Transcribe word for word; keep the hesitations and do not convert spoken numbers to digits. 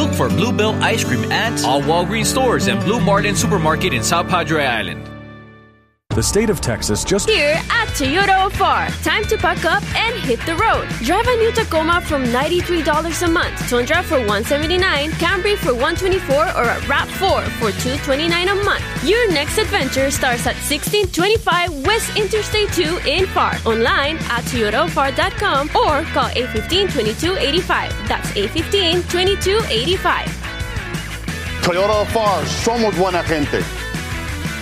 Look for Bluebell Ice Cream at all Walgreens stores and Blue Marlin Supermarket in South Padre Island. The state of Texas just here at Toyota of R. Time to pack up and hit the road. Drive a new Tacoma from ninety-three dollars a month, Tundra for one hundred seventy-nine dollars, Camry for one hundred twenty-four dollars, or a RAV four for two hundred twenty-nine dollars a month. Your next adventure starts at sixteen twenty-five West Interstate two in F A R. Online at toyota of r dot com or call eight one five, two two eight five. That's eight one five, two two eight five. Toyota of R, somos buena gente.